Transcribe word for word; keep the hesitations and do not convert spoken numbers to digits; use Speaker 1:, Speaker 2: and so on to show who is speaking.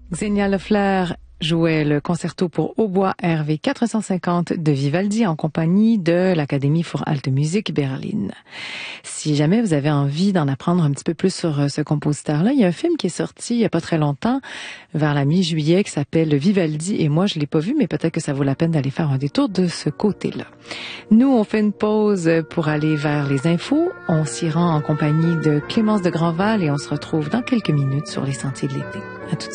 Speaker 1: Xenia Lefleur jouait le concerto pour hautbois R V quatre cent cinquante de Vivaldi en compagnie de l'Académie für Alte Musik Berlin. Si jamais vous avez envie d'en apprendre un petit peu plus sur ce compositeur-là, il y a un film qui est sorti il y a pas très longtemps, vers la mi-juillet, qui s'appelle Vivaldi et moi je l'ai pas vu, mais peut-être que ça vaut la peine d'aller faire un détour de ce côté-là. Nous, on fait une pause pour aller vers les infos. On s'y rend en compagnie de Clémence de Grandval et on se retrouve dans quelques minutes sur les sentiers de l'été. À tout de suite.